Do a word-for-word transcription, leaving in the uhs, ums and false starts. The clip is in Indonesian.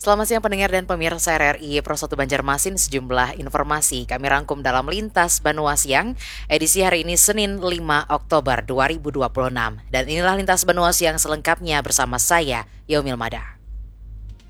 Selamat siang pendengar dan pemirsa R R I Pro satu Banjarmasin, sejumlah informasi kami rangkum dalam Lintas Banua Siang, edisi hari ini Senin lima Oktober dua ribu dua puluh enam. Dan inilah Lintas Banua Siang selengkapnya bersama saya, Yaumil Mada.